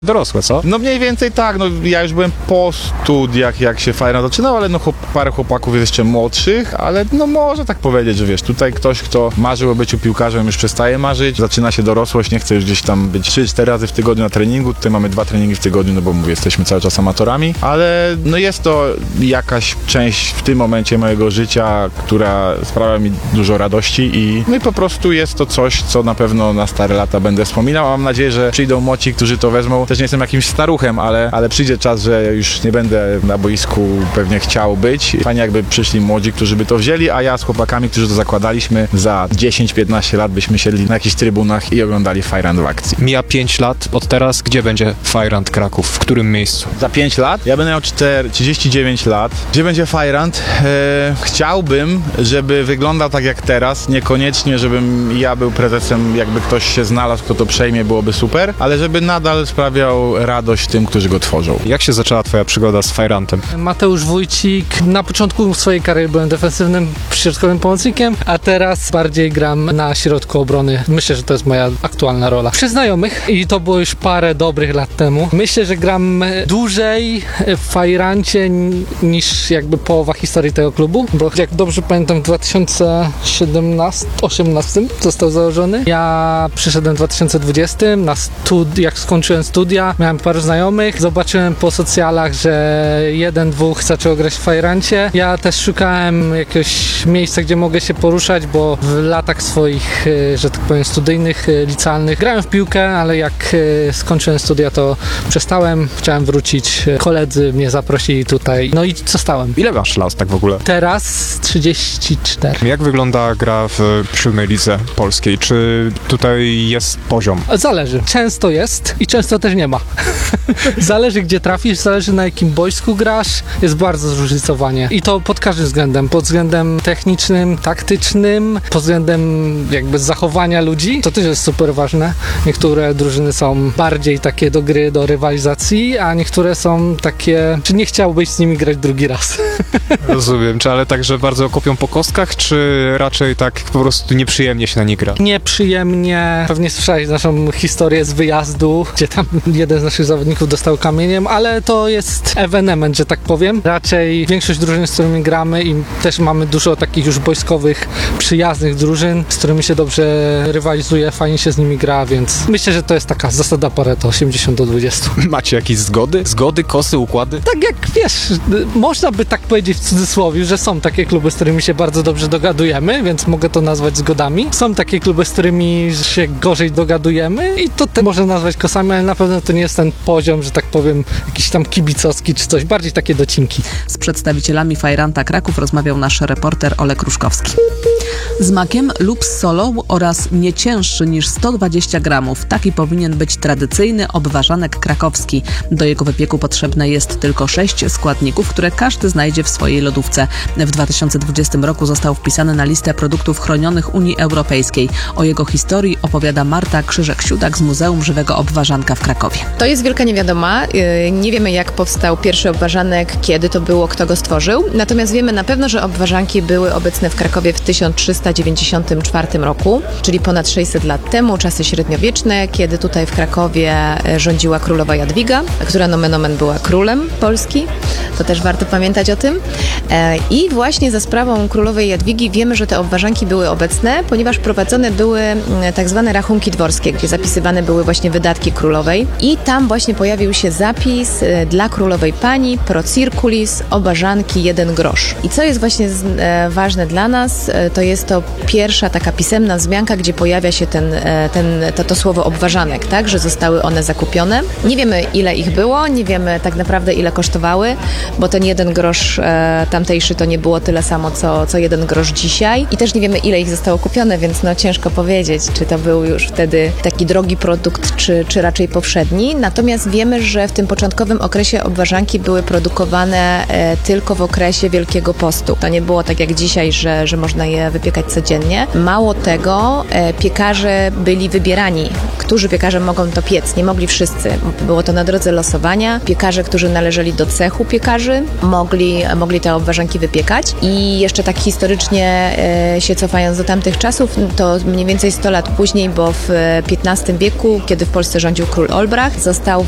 dorosłe, co? No mniej więcej tak, no ja już byłem po studiach, jak się Fajran zaczynał, ale no parę chłopaków jest jeszcze młodszych, ale no można tak powiedzieć, że wiesz, tutaj ktoś, kto marzył o byciu piłkarzem, już przestaje marzyć, zaczyna się dorosłość, nie chce już gdzieś tam być 3-4 razy w tygodniu na treningu, tutaj mamy 2 treningi w tygodniu, no bo mówię, jesteśmy cały czas amatorami, ale no jest to jakaś część w tym momencie mojego życia, która sprawia mi dużo radości i no i po prostu jest to coś, co na pewno na stare lata będę wspominał, a mam nadzieję, że przyjdą młodzi, którzy to wezmą. Też nie jestem jakimś staruchem, ale przyjdzie czas, że już nie będę na boisku pewnie chciał być. Fajnie jakby przyszli młodzi, którzy by to wzięli, a ja z chłopakami, którzy to zakładaliśmy, za 10-15 lat byśmy siedli na jakichś trybunach i oglądali Fajrant w akcji. Mija 5 lat od teraz. Gdzie będzie Fajrant Kraków? W którym miejscu? Za 5 lat? Ja będę miał 39 lat. Gdzie będzie Fajrant? Chciałbym, żeby wyglądał tak jak teraz. Niekoniecznie, żebym ja był prezesem, jakby ktoś się znalazł, kto to przejmie, byłoby super, ale żeby nadal sprawiał radość tym, którzy go tworzą. Jak się zaczęła twoja przygoda z Fajrantem? Mateusz Wójcik. Na początku swojej kariery byłem defensywnym, środkowym pomocnikiem, a teraz bardziej gram na środku obrony. Myślę, że to jest moja aktualna rola. Przy znajomych i to było już parę dobrych lat temu. Myślę, że gram dłużej w Fajrancie niż jakby połowa historii tego klubu, bo jak dobrze pamiętam w 2017-18 został założony. Ja przyszedłem w 2020 jak skończyłem studia, miałem paru znajomych, zobaczyłem po socjalach, że 1-2 zaczęło grać w Fajrancie. Ja też szukałem jakiegoś miejsca, gdzie mogę się poruszać, bo w latach swoich, że tak powiem, studyjnych, licealnych grałem w piłkę, ale jak skończyłem studia, to przestałem, chciałem wrócić. Koledzy mnie zaprosili tutaj, no i zostałem. Ile masz lat tak w ogóle? Teraz 34. Jak wygląda gra w 7. lidze polskiej? Czy tutaj jest poziom? Zależy. Często jest i często też nie ma. Zależy, gdzie trafisz, zależy, na jakim boisku grasz. Jest bardzo zróżnicowanie. I to pod każdym względem. Pod względem technicznym, taktycznym, pod względem jakby zachowania ludzi. To też jest super ważne. Niektóre drużyny są bardziej takie do gry, do rywalizacji, a niektóre są takie, czy nie chciałbyś z nimi grać drugi raz. Rozumiem. Czy ale tak, że bardzo kopią po kostkach, czy raczej tak po prostu nieprzyjemnie się na nie gra? Nieprzyjemnie. Pewnie słyszałeś naszą historię z wyjazdu, gdzie tam jeden z naszych zawodników dostał kamieniem, ale to jest ewenement, że tak powiem. Raczej większość drużyn, z którymi gramy i też mamy dużo takich już boiskowych, przyjaznych drużyn, z którymi się dobrze rywalizuje, fajnie się z nimi gra, więc myślę, że to jest taka zasada Pareto, 80-20. Macie jakieś zgody? Zgody, kosy, układy? Tak jak wiesz, można by tak powiedzieć w cudzysłowie, że są takie kluby, z którymi się bardzo dobrze dogadujemy, więc mogę to nazwać zgodami. Są takie kluby, z którymi się gorzej dogadujemy i to można nazwać kosami, ale na pewno to nie jest ten poziom, że tak powiem, jakiś tam kibicowski czy coś, bardziej takie docinki. Z przedstawicielami Fajranta Kraków rozmawiał nasz reporter Olek Ruszkowski. Z makiem lub z solą oraz nie cięższy niż 120 gramów. Taki powinien być tradycyjny obwarzanek krakowski. Do jego wypieku potrzebne jest tylko 6 składników, które każdy znajdzie w swojej lodówce. W 2020 roku został wpisany na listę produktów chronionych Unii Europejskiej. O jego historii opowiada Marta Krzyżek-Siudak z Muzeum Żywego Obwarzanka w Krakowie. To jest wielka niewiadoma. Nie wiemy, jak powstał pierwszy obwarzanek, kiedy to było, kto go stworzył. Natomiast wiemy na pewno, że obwarzanki były obecne w Krakowie w 1394 roku, czyli ponad 600 lat temu, czasy średniowieczne, kiedy tutaj w Krakowie rządziła królowa Jadwiga, która nomen omen była królem Polski. To też warto pamiętać o tym. I właśnie za sprawą królowej Jadwigi wiemy, że te obwarzanki były obecne, ponieważ prowadzone były tak zwane rachunki dworskie, gdzie zapisywane były właśnie wydatki królowej. I tam właśnie pojawił się zapis dla królowej pani pro circulis obwarzanki 1 grosz. I co jest właśnie ważne dla nas, to jest to pierwsza taka pisemna wzmianka, gdzie pojawia się to słowo obwarzanek, tak, że zostały one zakupione. Nie wiemy, ile ich było, nie wiemy tak naprawdę, ile kosztowały, bo ten 1 grosz tamtejszy to nie było tyle samo, co 1 grosz dzisiaj. I też nie wiemy, ile ich zostało kupione, więc no ciężko powiedzieć, czy to był już wtedy taki drogi produkt, czy raczej powszedni. Natomiast wiemy, że w tym początkowym okresie obwarzanki były produkowane tylko w okresie Wielkiego Postu. To nie było tak jak dzisiaj, że można je wypiekać codziennie. Mało tego, piekarze byli wybierani. Którzy piekarze mogą to piec? Nie mogli wszyscy. Było to na drodze losowania. Piekarze, którzy należeli do cechu piekarzy, mogli te obwarzanki wypiekać. I jeszcze tak historycznie się cofając do tamtych czasów, to mniej więcej 100 lat później, bo w XV wieku, kiedy w Polsce rządził król Olbracht, został